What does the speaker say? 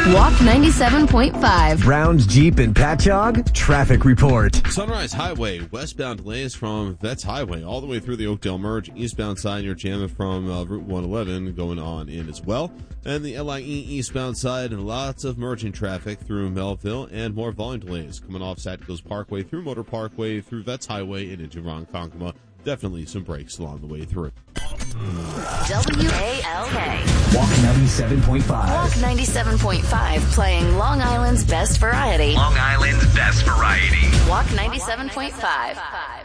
Walk 97.5. Browns, Jeep, and Patchogue traffic report. Sunrise Highway, westbound delays from Vets Highway all the way through the Oakdale Merge. Eastbound side, you're jamming from Route 111 going on in as well. And the LIE eastbound side, lots of merging traffic through Melville and more volume delays coming off Saticos Parkway through Motor Parkway through Vets Highway and into Ronkonkoma. Definitely some breaks along the way through. WALK. Walk 97.5. Walk 97.5, playing Long Island's best variety. Long Island's best variety. Walk 97.5.